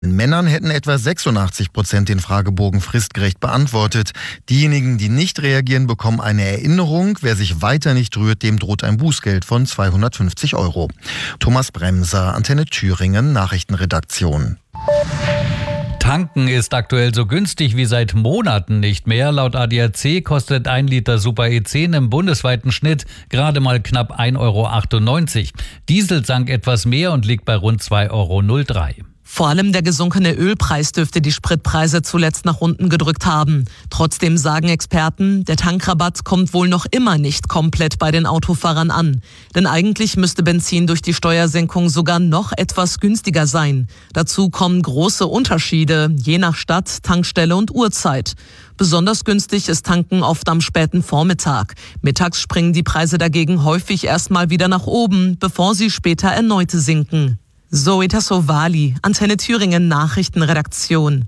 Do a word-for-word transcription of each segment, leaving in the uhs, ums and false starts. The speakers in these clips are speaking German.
Männern hätten etwa sechsundachtzig Prozent den Fragebogen fristgerecht beantwortet. Diejenigen, die nicht reagieren, bekommen eine Erinnerung. Wer sich weiter nicht rührt, dem droht ein Bußgeld von zweihundertfünfzig Euro. Thomas Bremser, Antenne Thüringen, Nachrichtenredaktion. Tanken ist aktuell so günstig wie seit Monaten nicht mehr. Laut A D A C kostet ein Liter Super E zehn im bundesweiten Schnitt gerade mal knapp ein Euro achtundneunzig. Diesel sank etwas mehr und liegt bei rund zwei Euro null drei. Vor allem der gesunkene Ölpreis dürfte die Spritpreise zuletzt nach unten gedrückt haben. Trotzdem sagen Experten, der Tankrabatt kommt wohl noch immer nicht komplett bei den Autofahrern an. Denn eigentlich müsste Benzin durch die Steuersenkung sogar noch etwas günstiger sein. Dazu kommen große Unterschiede, je nach Stadt, Tankstelle und Uhrzeit. Besonders günstig ist Tanken oft am späten Vormittag. Mittags springen die Preise dagegen häufig erstmal wieder nach oben, bevor sie später erneut sinken. Zoe Tassovali, Antenne Thüringen Nachrichtenredaktion.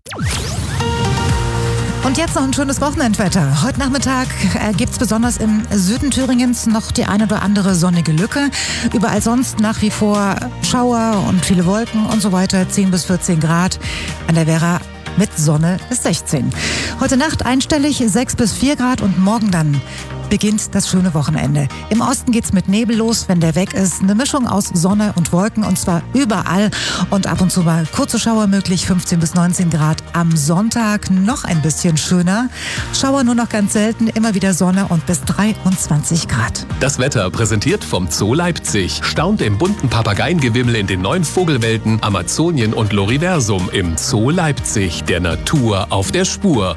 Und jetzt noch ein schönes Wochenendwetter. Heute Nachmittag äh, gibt es besonders im Süden Thüringens noch die eine oder andere sonnige Lücke. Überall sonst nach wie vor Schauer und viele Wolken und so weiter. zehn bis vierzehn Grad. An der Werra mit Sonne bis sechzehn. Heute Nacht einstellig sechs bis vier Grad und morgen dann beginnt das schöne Wochenende. Im Osten geht's mit Nebel los, wenn der weg ist. Eine Mischung aus Sonne und Wolken und zwar überall und ab und zu mal kurze Schauer möglich, fünfzehn bis neunzehn Grad. Am Sonntag noch ein bisschen schöner. Schauer nur noch ganz selten, immer wieder Sonne und bis dreiundzwanzig Grad. Das Wetter präsentiert vom Zoo Leipzig. Staunt im bunten Papageiengewimmel in den neuen Vogelwelten Amazonien und Loriversum im Zoo Leipzig. Der Natur auf der Spur.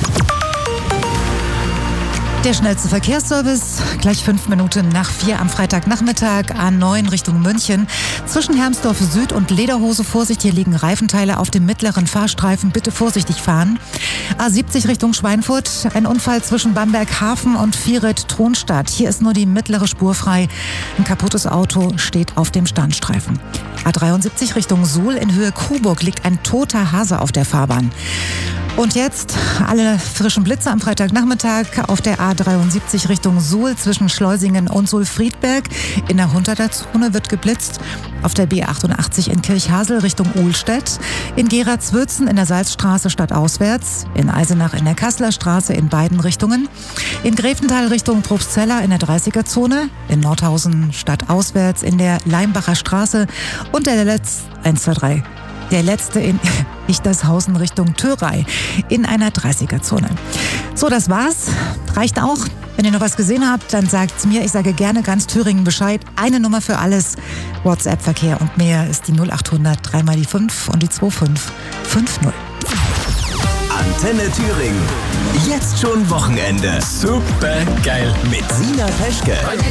Der schnellste Verkehrsservice, gleich fünf Minuten nach vier am Freitagnachmittag, A neun Richtung München. Zwischen Hermsdorf Süd und Lederhose, Vorsicht, hier liegen Reifenteile auf dem mittleren Fahrstreifen, bitte vorsichtig fahren. A siebzig Richtung Schweinfurt, ein Unfall zwischen Bamberg Hafen und Vieret-Tronstadt. Hier ist nur die mittlere Spur frei. Ein kaputtes Auto steht auf dem Standstreifen. A dreiundsiebzig Richtung Suhl, in Höhe Coburg liegt ein toter Hase auf der Fahrbahn. Und jetzt alle frischen Blitze am Freitagnachmittag auf der A dreiundsiebzig Richtung Suhl zwischen Schleusingen und Suhl-Friedberg. In der Hunderter Zone wird geblitzt. Auf der B achtundachtzig in Kirchhasel Richtung Uhlstedt. In Gera-Zwürzen in der Salzstraße stadtauswärts. In Eisenach in der Kasseler Straße in beiden Richtungen. In Grevental Richtung Probstzella in der dreißiger Zone. In Nordhausen stadtauswärts in der Leimbacher Straße. Und der letzte, eins, zwei, drei. Der letzte in Ichtershausen Richtung Thörei in einer dreißiger Zone. So, das war's. Reicht auch. Wenn ihr noch was gesehen habt, dann sagt's mir. Ich sage gerne ganz Thüringen Bescheid. Eine Nummer für alles. WhatsApp-Verkehr und mehr ist die null achthundert drei mal die fünf und die zwei fünf fünf null. Antenne Thüringen. Jetzt schon Wochenende. Super geil. Mit Sina Peschke.